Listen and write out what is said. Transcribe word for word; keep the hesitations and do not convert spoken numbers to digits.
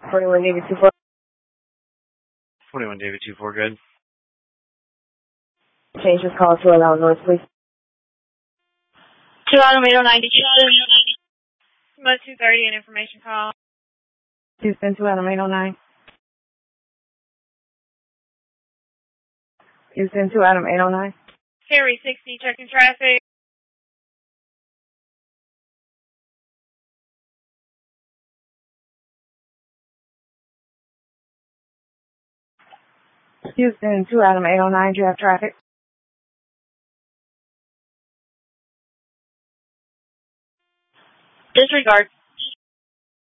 forty-one David two four. forty-one David two four, good. Change this call to allow noise, please. two Adam eight oh nine, Mode two thirty, an information call. Houston, two Adam eight oh nine. Houston, two Adam eight oh nine. Ferry sixty, checking traffic. Houston, two Adam eight oh nine, do you have traffic? Disregard.